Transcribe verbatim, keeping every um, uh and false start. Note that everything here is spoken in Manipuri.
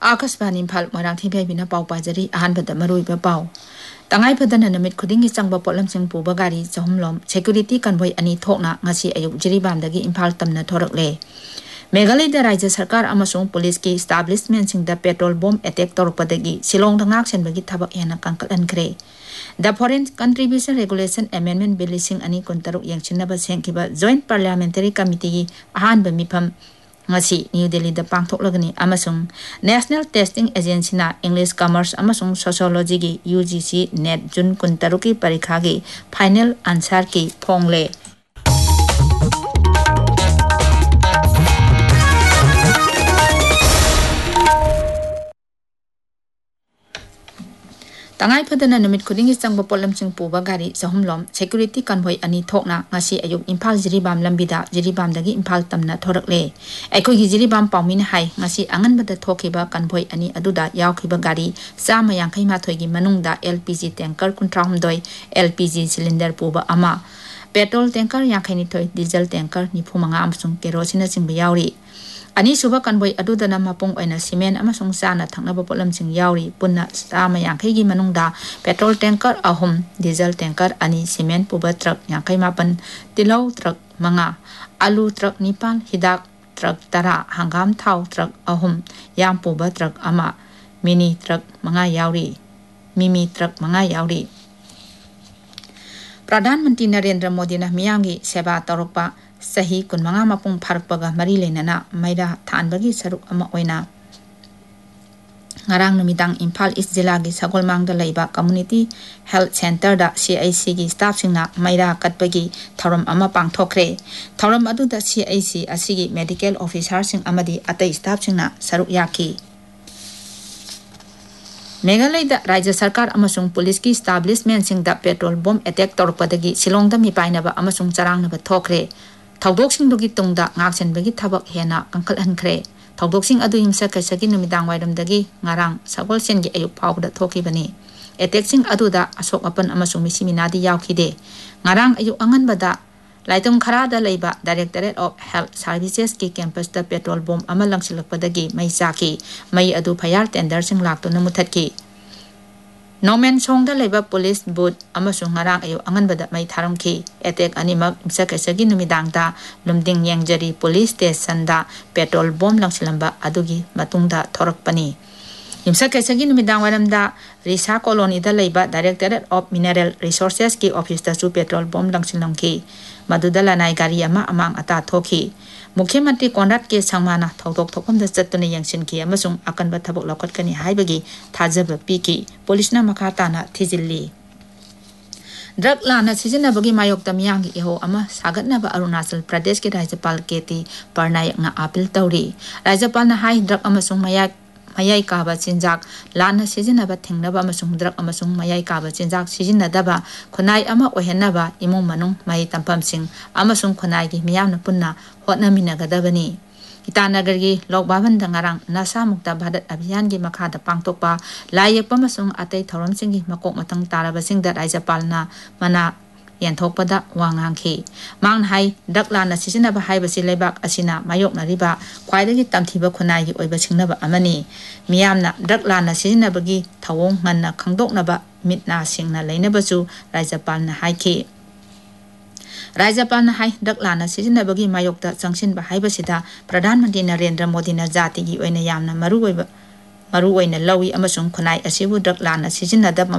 Akasbani Impal Marang Thibina Pau Pajari Ahanbada Maruiba Pau. Tangai Padana Namit Kudingi Sangba Potlam Sing Pubagari Zahumlom Security Convoy Ani Tokna Ngasi Ayuk Jiribamdagi Impal Tamna Torakle. Megalay da Raja Sarkar Amasung Police ki establishment sing da petrol bomb attack torpadagi Silong Dangak Sen bagi tabak yana kangkalan kre. The Foreign Contribution Regulation Amendment Bill sing ani kontaruk yang chinaba sengkiba Joint Parliamentary Committee ahan bamipam ngasi New Delhi da pangthok lagani amasung National Testing Agency na English Commerce amasung Sociology gi U G C Net Jun kontaruki parikha gi final answer ki phongle. Tangai Padana Namit Kudingi Sangba Potlam Sing Pubagari Zahumlom Security Convoy Ani Tokna Ngasi Ayuk Impal Jiribam Lambida Jiribam dagi Impal Tamna Torakle. Ekoi Jiribam Paumin Hai Ngasi Angan Bada Tokiba Convoy Ani Aduda Yaukiba Gari Sama Yang Mathoigi Manungda L P G tanker Kuntrahum Doi L P G cylinder Puba Ama Petrol tanker Yang Toy Diesel tanker Nipumanga Amsung Kerosene Sing Bayauri Ani suba convoy adudana mapung oina cement amasung sana thangnaba potlam sing yauri punna sama yankai gi manungda petrol tanker ahum diesel tanker ani cement puba truck yankai mapan tilau truck manga alu truck nipal hidak truck tara hangam thau truck ahum yang puba truck ama mini truck manga yauri mimi truck manga yauri Pradhan Mantri Narendra Modi na miyamgi seba tarokpa Sahi kun mga mapung parpaga marile na na mayda taan bagi saruk ama oina. Ngarang namidang Impal East Jilagi Sagolmang da Laiba Community Health Center da C I C gi staff sing na mayda kat bagi tharam ama pang thokre. Tharam adu da C I C asigi medical officer sing amadi atay staff sing na saruk yaki. Megalay da Raja Sarkar amasung police ki establishment sing da petrol bomb attack torpadagi Silong da mipay na ba amasung sarang na ba thokre. Tawdok sing dugi tungda ngaksen bagi tabak hena kangkal hankre. Tawdok sing adu himsa kasagi numidang waidam dagi ngarang sagol sen gi ayuk pau da thoki bani. Attack sing adu da asok apan amasung misiminadi yaukide. Ngarang ayuk angan bada laitung khara da laiba Directorate of Health Services ki campus da petrol bomb amalang silakpadagi may saki may adu phayar tender sing lakto na muthatki. Nomen song da laiba police booth amasung ngarang ayo angan bada may tharamki attack animak imsa kaisagi numidang da lumding yangjari police station da petrol bomb lang silamba adugi matungda thorakpani imsa kaisagi numidang waram da Risa colony da laiba Directorate of Mineral Resources ki office da su petrol bomb lang silamki maduda lanai gari ama amang ata thoki Mukhe Mantri Konrad ke sangmana thawdok thokom da chattuna yangsin ki amasung akanba thabok lokot kani haibagi thajaba piki police na makata na thijilli drug lana sijina bagi mayok tamyang gi eho ama sagatna ba Arunachal Pradesh ke Rajyapal Keti Parnayak na appeal tawri Rajyapal na hai drug amasung mayak mayai kaba chinjak lana sijina ba thingnaba amasung drug amasung mayai kaba chinjak sijina daba khunai ama ohenaba imung manung mai tampam sing amasung khunai gi miyamna punna hotna minagadabani Itanagar gi Lokbaban dangarang nasa mukta bhadat abhiyan gi makhada pangtokpa layak pamasung atay thoram sing gi makok matang taraba sing da Rajyapal na mana yanthokpada wangangki mang hai dakla na sisina ba hai basi lebak asina mayok na riba khwaidagi tamthiba khunai gi oiba singnaba amani miyamna dakla na sisina bagi thawong nganna khangdokna ba mitna singna leinaba chu Rajyapal na haiki Rajyapal na hai dakla na sisina bagi mayok ta changsin ba hai basida Pradhan Mantri Narendra Modi na jati gi oina yamna maru oiba maru oina lawi amasung khunai asibu dakla na sisina da